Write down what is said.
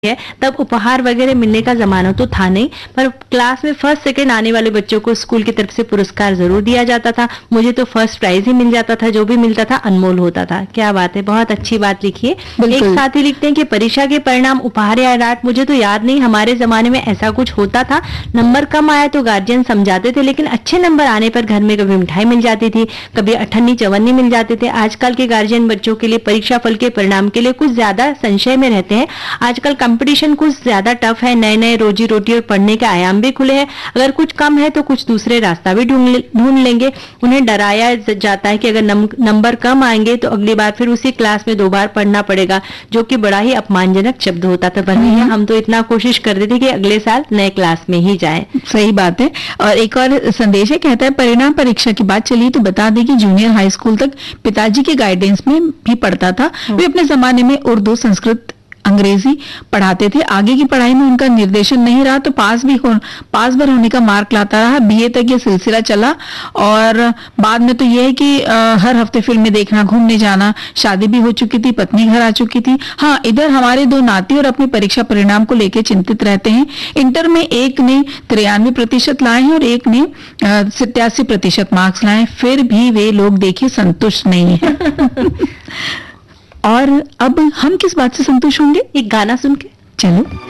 है, तब उपहार वगैरह मिलने का जमाना तो था नहीं, पर क्लास में फर्स्ट सेकंड आने वाले बच्चों को स्कूल की तरफ से पुरस्कार जरूर दिया जाता था। मुझे तो फर्स्ट प्राइज ही मिल जाता था, जो भी मिलता था अनमोल होता था। क्या बात है, बहुत अच्छी बात लिखी है। एक बिल्कुल। साथी लिखते हैं कि परीक्षा के परिणाम उपहार या डांट, मुझे तो याद नहीं, हमारे जमाने में ऐसा कुछ होता था। नंबर कम आया तो गार्जियन समझाते थे, लेकिन अच्छे नंबर आने पर घर में कभी मिठाई मिल जाती थी, कभी अठन्नी चवन्नी मिल जाते थे। आजकल के गार्जियन बच्चों के लिए परीक्षा फल के परिणाम के लिए कुछ ज्यादा संशय में रहते हैं। आजकल कंपटीशन कुछ ज्यादा टफ है, नए नए रोजी रोटी और पढ़ने के आयाम भी खुले हैं। अगर कुछ कम है तो कुछ दूसरे रास्ता भी ढूंढ लेंगे। उन्हें डराया जाता है कि अगर नंबर कम आएंगे तो अगली बार फिर उसी क्लास में 2 बार पढ़ना पड़ेगा, जो कि बड़ा ही अपमानजनक शब्द होता था। भले हम तो इतना कोशिश करते थे कि अगले साल नए क्लास में ही जाएं। सही बात है। और एक और संदेश है, कहता है परिणाम परीक्षा की बात चली तो बता दें कि जूनियर हाई स्कूल तक पिताजी के गाइडेंस में भी पढ़ता था। वे अपने जमाने में उर्दू, संस्कृत, अंग्रेजी पढ़ाते थे। आगे की पढ़ाई में उनका निर्देशन नहीं रहा तो पास भर होने का मार्क लाता रहा। बीए तक ये सिलसिला चला और बाद में तो ये है कि हर हफ्ते फिल्में देखना, घूमने जाना, शादी भी हो चुकी थी, पत्नी घर आ चुकी थी। हाँ, इधर हमारे 2 नाती और अपने परीक्षा परिणाम को लेकर चिंतित रहते हैं। इंटर में एक ने 93% लाए हैं और एक ने 87% मार्क्स लाए, फिर भी वे लोग देखिए संतुष्ट नहीं है। और अब हम किस बात से संतुष्ट होंगे? एक गाना सुन के चलो।